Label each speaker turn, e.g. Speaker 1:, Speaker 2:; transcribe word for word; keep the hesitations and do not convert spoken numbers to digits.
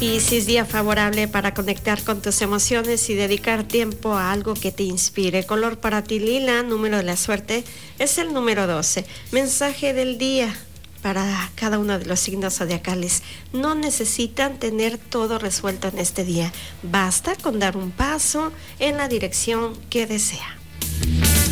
Speaker 1: Piscis, día favorable para conectar con tus emociones y dedicar tiempo a algo que te inspire. Color para ti lila, número de la suerte es el número doce. Mensaje del día para cada uno de los signos zodiacales. No necesitan tener todo resuelto en este día. Basta con dar un paso en la dirección que desea.